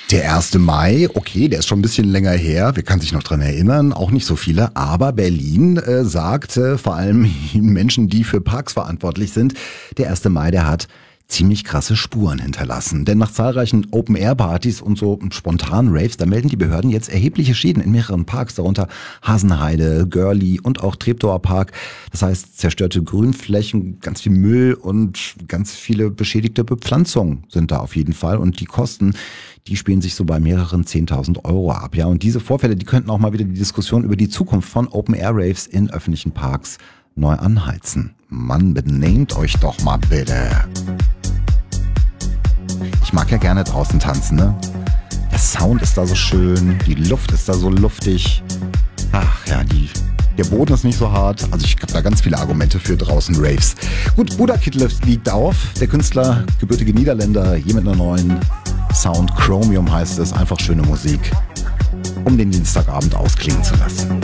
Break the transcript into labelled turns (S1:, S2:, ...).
S1: Der 1. Mai, okay, der ist schon ein bisschen länger her. Wer kann sich noch dran erinnern? Auch nicht so viele. Aber Berlin sagt vor allem Menschen, die für Parks verantwortlich sind, der 1. Mai, der hat ziemlich krasse Spuren hinterlassen. Denn nach zahlreichen Open-Air-Partys und so spontanen Raves, da melden die Behörden jetzt erhebliche Schäden in mehreren Parks, darunter Hasenheide, Görli und auch Treptower Park. Das heißt, zerstörte Grünflächen, ganz viel Müll und ganz viele beschädigte Bepflanzungen sind da auf jeden Fall. Und die Kosten, die spielen sich so bei mehreren 10.000 Euro ab. Ja, und diese Vorfälle, die könnten auch mal wieder die Diskussion über die Zukunft von Open-Air-Raves in öffentlichen Parks neu anheizen. Mann, benehmt euch doch mal bitte. Ich mag ja gerne draußen tanzen, ne? Der Sound ist da so schön, die Luft ist da so luftig. Ach ja, der Boden ist nicht so hart. Also ich habe da ganz viele Argumente für draußen Raves. Gut, Buddha Kid liegt auf. Der Künstler, gebürtige Niederländer, hier mit einer neuen Sound. Chromium heißt es. Einfach schöne Musik, um den Dienstagabend ausklingen zu lassen.